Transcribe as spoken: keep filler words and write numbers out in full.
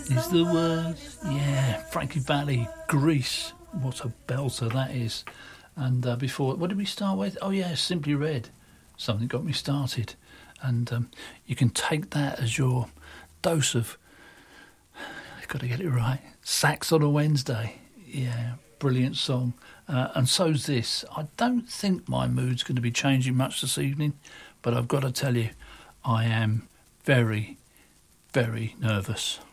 Is the worst. Yeah, Frankie Valli, Grease. What a belter that is. And uh, before, what did we start with? Oh, yeah, Simply Red. Something got me started. And um, you can take that as your dose of, you've got to get it right, Sax on a Wednesday. Yeah, brilliant song. Uh, and so's this. I don't think my mood's going to be changing much this evening, but I've got to tell you, I am very, very nervous.